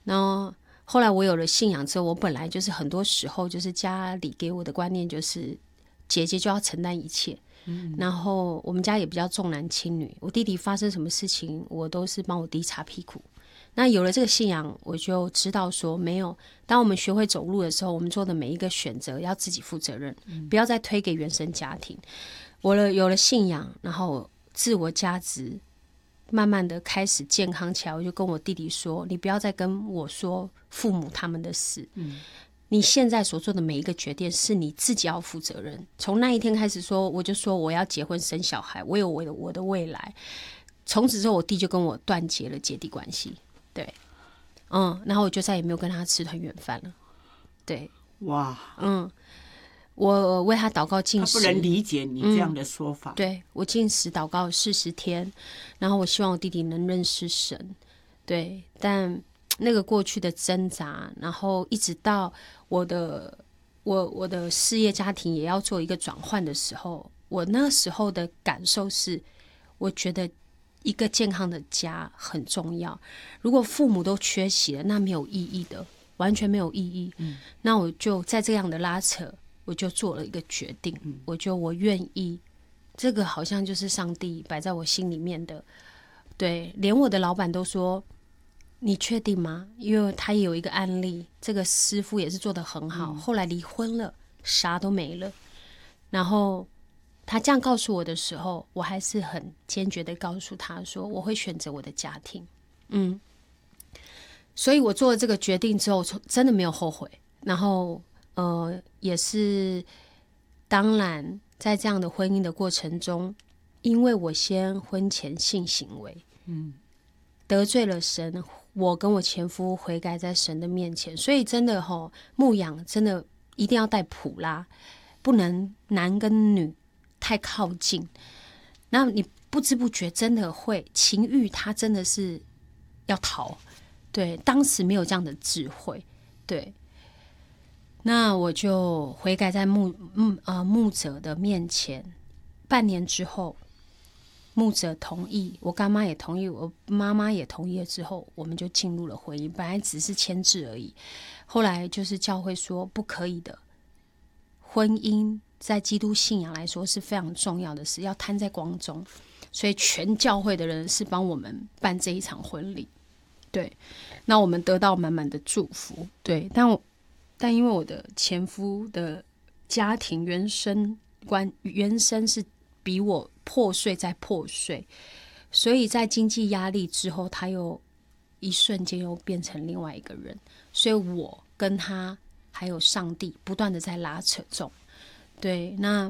然后后来我有了信仰之后，我本来就是很多时候就是家里给我的观念就是姐姐就要承担一切。然后我们家也比较重男轻女，我弟弟发生什么事情，我都是帮我弟擦屁股。那有了这个信仰，我就知道说，没有，当我们学会走路的时候，我们做的每一个选择要自己负责任，不要再推给原生家庭。我有了信仰，然后自我价值慢慢的开始健康起来，我就跟我弟弟说，你不要再跟我说父母他们的事，你现在所做的每一个决定是你自己要负责任。从那一天开始说，我就说我要结婚生小孩，我有我的未来。从此之后，我弟就跟我断绝了姐弟关系。对，然后我就再也没有跟他吃团圆饭了。对， 哇， 我为他祷告禁食， 他不能理解你这样的说法。 对，我禁食祷告40天，然后我希望我弟弟能认识神。对，但那个过去的挣扎，然后一直到我的事业家庭也要做一个转换的时候，我那时候的感受是，我觉得一个健康的家很重要。如果父母都缺席了，那没有意义的，完全没有意义。那我就在这样的拉扯，我就做了一个决定，我愿意。这个好像就是上帝摆在我心里面的。对，连我的老板都说，你确定吗？因为他也有一个案例，这个师傅也是做得很好，后来离婚了，啥都没了。然后他这样告诉我的时候，我还是很坚决的告诉他说，我会选择我的家庭。所以我做了这个决定之后，真的没有后悔。然后也是当然在这样的婚姻的过程中，因为我先婚前性行为，得罪了神，我跟我前夫悔改在神的面前。所以真的牧养真的一定要带谱啦，不能男跟女太靠近。然后你不知不觉真的会情欲，它真的是要逃。对，当时没有这样的智慧。对，那我就悔改在牧者的面前。半年之后，牧者同意，我干妈也同意，我妈妈也同意了之后，我们就进入了婚姻。本来只是签字而已，后来就是教会说不可以的，婚姻在基督信仰来说是非常重要的事，要摊在光中。所以全教会的人是帮我们办这一场婚礼。对，那我们得到满满的祝福。对，但因为我的前夫的家庭原生是比我破碎再破碎，所以在经济压力之后，他又一瞬间又变成另外一个人。所以我跟他还有上帝不断的在拉扯中。对，那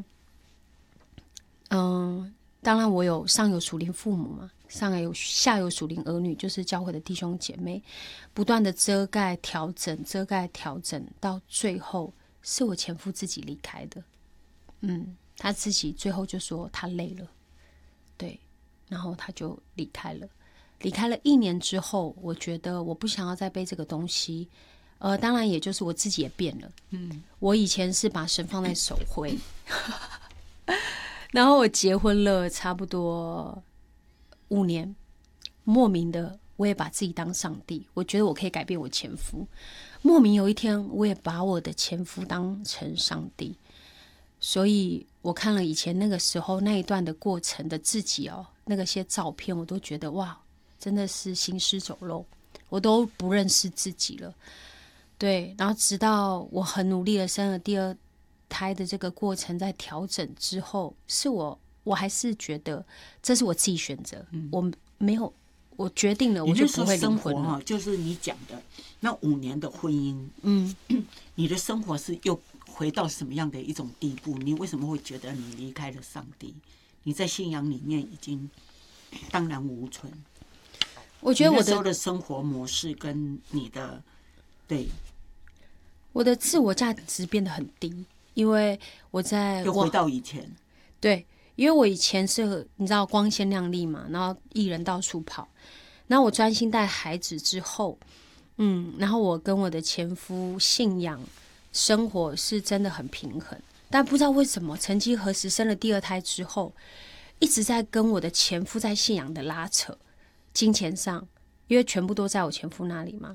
当然我有上有属灵父母嘛，下有属灵儿女，就是教会的弟兄姐妹，不断的遮盖调整，到最后是我前夫自己离开的。他自己最后就说他累了，对，然后他就离开了。离开了1年之后，我觉得我不想要再背这个东西。当然也就是我自己也变了。我以前是把神放在首位。然后我结婚了差不多5年，莫名的我也把自己当上帝，我觉得我可以改变我前夫。莫名有一天我也把我的前夫当成上帝。所以我看了以前那个时候那一段的过程的自己那些照片，我都觉得哇，真的是行尸走肉，我都不认识自己了。对，然后直到我很努力的生了第2胎的这个过程，在调整之后，是我还是觉得这是我自己选择。我没有，我决定了，我就不会离婚了。 就是你讲的那5年的婚姻，你的生活是又回到什么样的一种地步？你为什么会觉得你离开了上帝？你在信仰里面已经荡然无存。 我觉得我那时候的生活模式跟你的我的自我价值变得很低，因为又回到以前。 对，因为我以前是你知道光鲜亮丽嘛，然后艺人到处跑。然后我专心带孩子之后，然后我跟我的前夫信仰生活是真的很平衡。但不知道为什么，曾几何时生了第2胎之后，一直在跟我的前夫在信仰的拉扯，金钱上，因为全部都在我前夫那里嘛。